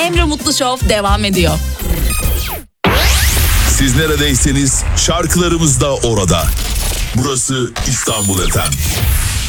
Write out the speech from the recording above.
Emre Mutlu Show devam ediyor. Siz neredeyseniz şarkılarımız da orada. Burası İstanbul FM.